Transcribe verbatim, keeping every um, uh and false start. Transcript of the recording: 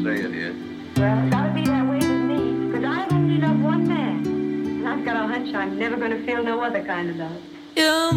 say it is. Well, it's gotta be that way with me, because I only love one man. And I've got a hunch I'm never gonna feel no other kind of love. You